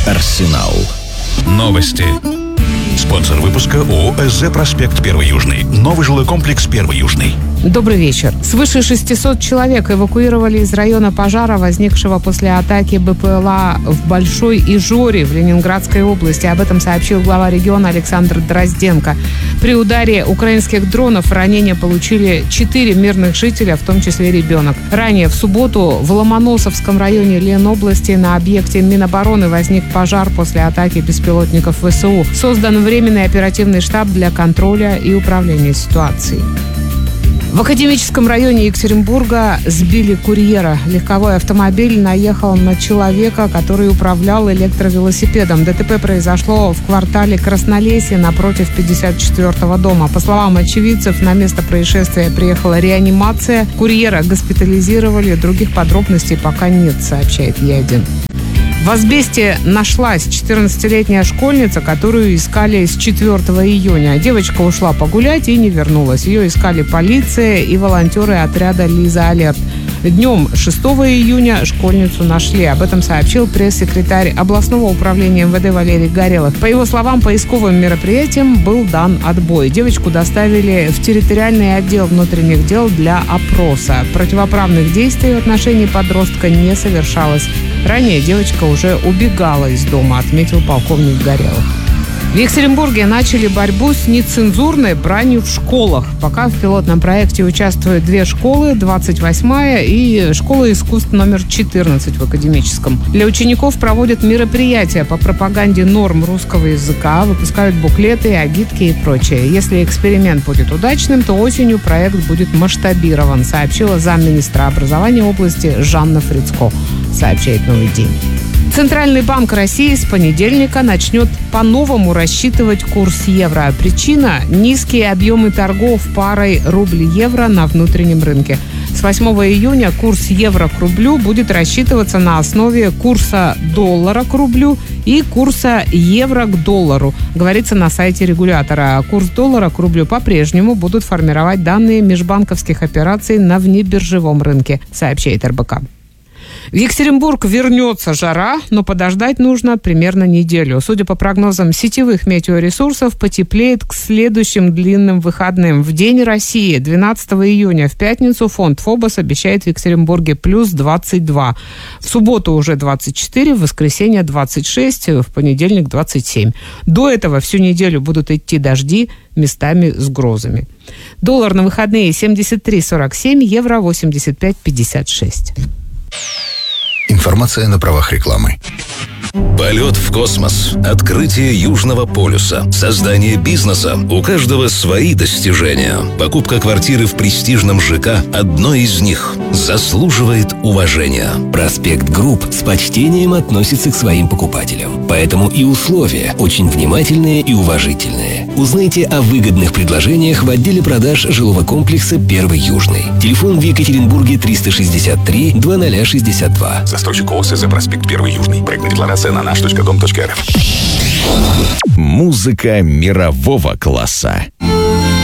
Арсенал. Новости. Спонсор выпуска ООО «СЗ Проспект 1 Южный». Новый жилой комплекс 1 Южный. Добрый вечер. Свыше 600 человек эвакуировали из района пожара, возникшего после атаки БПЛА в Большой Ижоре в Ленинградской области. Об этом сообщил глава региона Александр Дрозденко. При ударе украинских дронов ранения получили 4 мирных жителя, в том числе ребенок. Ранее в субботу в Ломоносовском районе Ленобласти на объекте Минобороны возник пожар после атаки беспилотников ВСУ. Создан временный оперативный штаб для контроля и управления ситуацией. В Академическом районе Екатеринбурга сбили курьера. Легковой автомобиль наехал на человека, который управлял электровелосипедом. ДТП произошло в квартале Краснолесье напротив 54-го дома. По словам очевидцев, на место происшествия приехала реанимация. Курьера госпитализировали. Других подробностей пока нет, сообщает Е1. В Асбесте нашлась 14-летняя школьница, которую искали с 4 июня. Девочка ушла погулять и не вернулась. Ее искали полиция и волонтеры отряда «Лиза Алерт». Днем 6 июня школьницу нашли. Об этом сообщил пресс-секретарь областного управления МВД Валерий Горелов. По его словам, поисковым мероприятиям был дан отбой. Девочку доставили в территориальный отдел внутренних дел для опроса. Противоправных действий в отношении подростка не совершалось. Ранее девочка уже убегала из дома, отметил полковник Горелов. В Екатеринбурге начали борьбу с нецензурной бранью в школах. Пока в пилотном проекте участвуют 2 школы, 28-я и школа искусств номер 14 в Академическом. Для учеников проводят мероприятия по пропаганде норм русского языка, выпускают буклеты, агитки и прочее. Если эксперимент будет удачным, то осенью проект будет масштабирован, сообщила замминистра образования области Жанна Фрицко, сообщает «Новый день». Центральный банк России с понедельника начнет по-новому рассчитывать курс евро. Причина – низкие объемы торгов парой рубль-евро на внутреннем рынке. С 8 июня курс евро к рублю будет рассчитываться на основе курса доллара к рублю и курса евро к доллару, говорится на сайте регулятора. Курс доллара к рублю по-прежнему будут формировать данные межбанковских операций на внебиржевом рынке, сообщает РБК. В Екатеринбург вернется жара, но подождать нужно примерно неделю. Судя по прогнозам сетевых метеоресурсов, потеплеет к следующим длинным выходным. В День России, 12 июня, в пятницу, фонд ФОБОС обещает в Екатеринбурге плюс 22. В субботу уже 24, в воскресенье 26, в понедельник 27. До этого всю неделю будут идти дожди, местами с грозами. Доллар на выходные 73,47, евро 85,56. Информация на правах рекламы. Полет в космос, открытие Южного полюса, создание бизнеса. У каждого свои достижения. Покупка квартиры в престижном ЖК – одно из них. Заслуживает уважения. Проспект Групп с почтением относится к своим покупателям. Поэтому и условия очень внимательные и уважительные. Узнайте о выгодных предложениях в отделе продаж жилого комплекса 1 Южный. Телефон в Екатеринбурге 363 2062. Застройщик ООО «СЗ Проспект 1 Южный». Проектная декларация на наш.дом.рф. Музыка мирового класса.